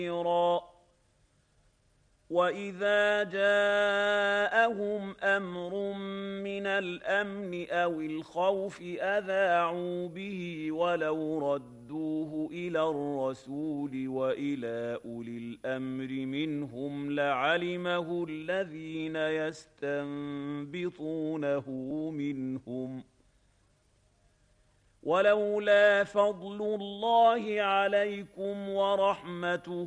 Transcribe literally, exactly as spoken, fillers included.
وإذا جاءهم أمر من الأمن أو الخوف أذاعوا به ولو ردوه إلى الرسول وإلى أولي الأمر منهم لعلمه الذين يستنبطونه منهم ولولا فضل الله عليكم ورحمته